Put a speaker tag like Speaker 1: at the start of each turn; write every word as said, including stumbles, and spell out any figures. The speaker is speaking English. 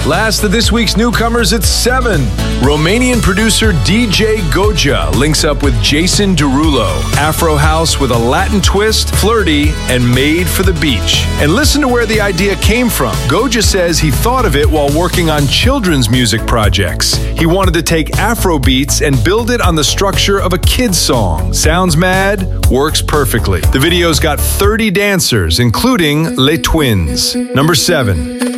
Speaker 1: Last of this week's newcomers at seven. Romanian producer D J Goja links up with Jason Derulo. Afro house with a Latin twist, flirty, and made for the beach. And listen to where the idea came from. Goja says he thought of it while working on children's music projects. He wanted to take Afro beats and build it on the structure of a kid's song. Sounds mad? Works perfectly. The video's got thirty dancers, including Les Twins. Number seven.